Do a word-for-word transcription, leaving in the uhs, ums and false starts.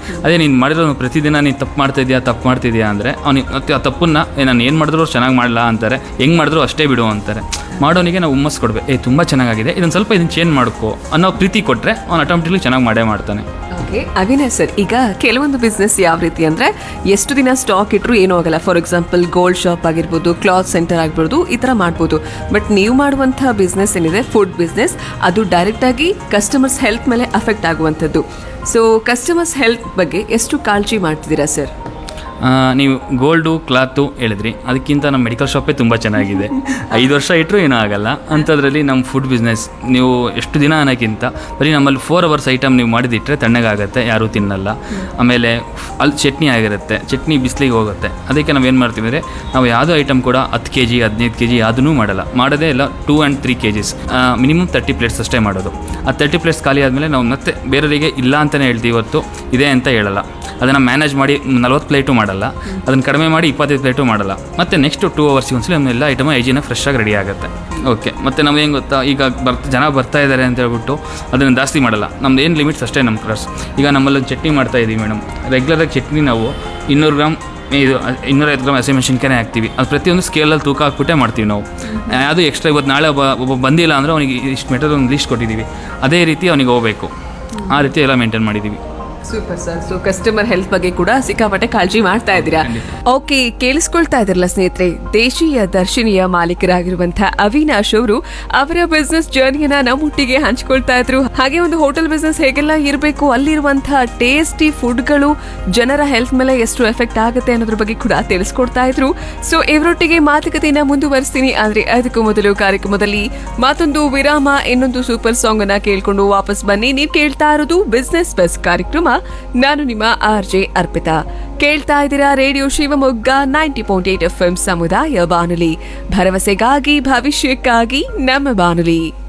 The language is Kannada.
ಅದೇ ನೀನು ಮಾಡಿರೋ ಪ್ರತಿದಿನ ನೀನು ತಪ್ಪು ಮಾಡ್ತಾ ಇದೆಯಾ ತಪ್ಪು ಮಾಡ್ತಿದ್ಯಾ ಅಂದರೆ ಅವ್ನಿಗೆ ಮತ್ತೆ ಆ ತಪ್ಪನ್ನ ನಾನು ಏನು ಮಾಡಿದ್ರು ಚೆನ್ನಾಗಿ ಮಾಡಲ್ಲ ಅಂತಾರೆ, ಹೆಂಗೆ ಮಾಡಿದ್ರು ಅಷ್ಟೇ ಬಿಡು ಅಂತಾರೆ. ಮಾಡೋನಿಗೆ ನಾವು ಹುಮ್ಮಸ್ ಕೊಡ್ಬೇಕು, ಏ ತುಂಬ ಚೆನ್ನಾಗಿದೆ, ಇದನ್ನು ಸ್ವಲ್ಪ ಇದನ್ನು ಚೇಂಜ್ ಮಾಡ್ಕೋ ಅನ್ನೋ ಪ್ರೀತಿ ಕೊಟ್ಟರೆ ಅವ್ನು ಆಟೋಮೆಟಿಕ್ಲಿ ಚೆನ್ನಾಗಿ ಮಾಡೇ ಮಾಡ್ತಾನೆ. ಓಕೆ ಅವಿನಾಶ್ ಸರ್, ಈಗ ಕೆಲವೊಂದು ಬಿಸ್ನೆಸ್ ಯಾವ ರೀತಿ ಅಂದರೆ ಎಷ್ಟು ದಿನ ಸ್ಟಾಕ್ ಇಟ್ಟರು ಏನೂ ಆಗಲ್ಲ. ಫಾರ್ ಎಕ್ಸಾಂಪಲ್ ಗೋಲ್ಡ್ ಶಾಪ್ ಆಗಿರ್ಬೋದು, ಕ್ಲಾತ್ ಸೆಂಟರ್ ಆಗಿರ್ಬೋದು, ಈ ಥರ ಮಾಡ್ಬೋದು. ಬಟ್ ನೀವು ಮಾಡುವಂಥ ಬಿಸ್ನೆಸ್ ಏನಿದೆ ಫುಡ್ ಬಿಸ್ನೆಸ್, ಅದು ಡೈರೆಕ್ಟಾಗಿ ಕಸ್ಟಮರ್ಸ್ ಹೆಲ್ತ್ ಮೇಲೆ ಅಫೆಕ್ಟ್ ಆಗುವಂಥದ್ದು. ಸೊ ಕಸ್ಟಮರ್ಸ್ ಹೆಲ್ತ್ ಬಗ್ಗೆ ಎಷ್ಟು ಕಾಳಜಿ ಮಾಡ್ತಿದ್ದೀರಾ ಸರ್? ನೀವು ಗೋಲ್ಡು ಕ್ಲಾತು ಹೇಳಿದ್ರಿ, ಅದಕ್ಕಿಂತ ನಮ್ಮ ಮೆಡಿಕಲ್ ಶಾಪೇ ತುಂಬ ಚೆನ್ನಾಗಿದೆ. ಐದು ವರ್ಷ ಇಟ್ಟರು ಏನೂ ಆಗೋಲ್ಲ. ಅಂಥದ್ರಲ್ಲಿ ನಮ್ಮ ಫುಡ್ ಬಿಸ್ನೆಸ್ ನೀವು ಎಷ್ಟು ದಿನ ಅನ್ನೋಕ್ಕಿಂತ ಬರೀ ನಮ್ಮಲ್ಲಿ ಫೋರ್ ಅವರ್ಸ್ ಐಟಮ್ ನೀವು ಮಾಡಿದಿಟ್ಟರೆ ತಣ್ಣಗಾಗುತ್ತೆ, ಯಾರೂ ತಿನ್ನಲ್ಲ. ಆಮೇಲೆ ಅಲ್ಲಿ ಚಟ್ನಿ ಆಗಿರುತ್ತೆ, ಚಟ್ನಿ ಬಿಸಿಲಿಗೆ ಹೋಗುತ್ತೆ. ಅದಕ್ಕೆ ನಾವು ಏನು ಮಾಡ್ತೀವಿ ಅಂದರೆ ನಾವು ಯಾವುದೋ ಐಟಮ್ ಕೂಡ ಹತ್ತು ಕೆ ಜಿ ಹದಿನೈದು ಕೆ ಜಿ ಯಾವುದೂ ಮಾಡಲ್ಲ, ಮಾಡೋದೇ ಇಲ್ಲ two and three K Gs minimum thirty plates ಅಷ್ಟೇ ಮಾಡೋದು. ಆ ತರ್ಟಿ ಪ್ಲೇಟ್ಸ್ ಖಾಲಿ ಆದಮೇಲೆ ನಾವು ಮತ್ತೆ ಬೇರೆಯವರಿಗೆ ಇಲ್ಲ ಅಂತಲೇ ಹೇಳ್ತೀವಿ ಹೊತ್ತು ಇದೆ ಅಂತ ಹೇಳಲ್ಲ. ಅದನ್ನು ಮ್ಯಾನೇಜ್ ಮಾಡಿ ನಲ್ವತ್ತು ಪ್ಲೇಟು ಮಾಡಲ್ಲ, ಅದನ್ನು ಕಡಿಮೆ ಮಾಡಿ ಇಪ್ಪತ್ತೈದು ಪ್ಲೇಟು ಮಾಡಲ್ಲ. ಮತ್ತು ನೆಕ್ಸ್ಟ್ ಟೂ ಅವರ್ಸಿಗೆ ಒಂದ್ಸಲ ಎಲ್ಲ ಐಟಮ್ ಐಜಿನ ಫ್ರೆಶ್ ಆಗಿ ರೆಡಿ ಆಗುತ್ತೆ. ಓಕೆ, ಮತ್ತು ನಾವು ಏನು ಗೊತ್ತಾ, ಈಗ ಬರ್ತಾ ಜನ ಬರ್ತಾ ಇದ್ದಾರೆ ಅಂತ ಹೇಳ್ಬಿಟ್ಟು ಅದನ್ನು ಜಾಸ್ತಿ ಮಾಡಲ್ಲ. ನಮ್ದು ಏನು ಲಿಮಿಟ್ಸ್ ಅಷ್ಟೇ ನಮ್ಮ ಕ್ರಾಸ್. ಈಗ ನಮ್ಮಲ್ಲಿ ಚಟ್ನಿ ಮಾಡ್ತಾ ಇದ್ದೀವಿ ಮೇಡಮ್, ರೆಗ್ಯುಲರಾಗಿ ಚಟ್ನಿ ನಾವು ಇನ್ನೂರು ಗ್ರಾಮ್ ಇದು ಇನ್ನೂರೈವತ್ತು ಗ್ರಾಮ್ ಹಸಿಮೆಣಸಿನ್ಕಾಯಿ ಹಾಕ್ತೀವಿ. ಅದು ಪ್ರತಿಯೊಂದು ಸ್ಕೇಲಲ್ಲಿ ತೂಕ ಹಾಕ್ಬಿಟ್ಟೆ ಮಾಡ್ತೀವಿ ನಾವು. ಅದು ಎಕ್ಸ್ಟ್ರಾ ಇವತ್ತು ನಾಳೆ ಒಬ್ಬ ಒಬ್ಬ ಬಂದಿಲ್ಲ ಅಂದರೆ ಅವನಿಗೆ ಇಷ್ಟು ಮೆಟರ್ ಒಂದು ಲೀಸ್ಟ್ ಕೊಟ್ಟಿದ್ದೀವಿ, ಅದೇ ರೀತಿ ಅವನಿಗೆ ಹೋಗಬೇಕು. ಆ ರೀತಿ ಎಲ್ಲ ಮೇಂಟೈನ್ ಮಾಡಿದ್ದೀವಿ. Super sir. So customer health ಬಗ್ಗೆ ಕೂಡ ಸಿಕ್ಕಾಪಟ್ಟೆ ಕಾಳಜಿ ಮಾಡ್ತಾ ಇದ್ದೀರಾ. ಓಕೆ, ಕೇಳಿಸ್ಕೊಳ್ತಾ ಇದ್ರಲ್ಲ ಸ್ನೇಹಿತರೆ, ದೇಶೀಯ ದರ್ಶಿನಿಯ ಮಾಲೀಕರಾಗಿರುವಂತಹ ಅವಿನಾಶ್ ಅವರು ಅವರ ಬಿಸ್ನೆಸ್ ಜರ್ನಿಯನ್ನ ನಮ್ಮೊಟ್ಟಿಗೆ ಹಂಚ್ಕೊಳ್ತಾ ಇದ್ರು. ಹಾಗೆ ಒಂದು ಹೋಟೆಲ್ ಬಿಸ್ನೆಸ್ ಹೇಗೆಲ್ಲ ಇರಬೇಕು, ಅಲ್ಲಿರುವಂತಹ ಟೇಸ್ಟಿ ಫುಡ್ಗಳು ಜನರ ಹೆಲ್ತ್ ಮೇಲೆ ಎಷ್ಟು ಎಫೆಕ್ಟ್ ಆಗುತ್ತೆ ಅನ್ನೋದ್ರ ಬಗ್ಗೆ ಕೂಡ ತಿಳಿಸ್ಕೊಡ್ತಾ ಇದ್ರು. ಸೊ ಇವರೊಟ್ಟಿಗೆ ಮಾತುಕತೆಯನ್ನ ಮುಂದುವರಿಸ್ತೀನಿ. ಆದ್ರೆ ಅದಕ್ಕೂ ಮೊದಲು ಕಾರ್ಯಕ್ರಮದಲ್ಲಿ ಮತ್ತೊಂದು ವಿರಾಮ, ಇನ್ನೊಂದು ಸೂಪರ್ ಸಾಂಗ್ ಅನ್ನ ಕೇಳ್ಕೊಂಡು ವಾಪಸ್ ಬನ್ನಿ. ನೀವು ಕೇಳ್ತಾ ಇರೋದು ಬಿಸ್ನೆಸ್ ಬಸ್ ಕಾರ್ಯಕ್ರಮ. ನಾನು ನಿಮ್ಮ ಆರ್ ಜೆ ಅರ್ಪಿತಾ. ಕೇಳ್ತಾ ಇದ್ದೀರಾ radio Shivamogga ninety point eight F M ಸಮುದಾಯ ಬಾನುಲಿ, ಭರವಸೆಗಾಗಿ ಭವಿಷ್ಯಕ್ಕಾಗಿ ನಮ್ಮ ಬಾನುಲಿ.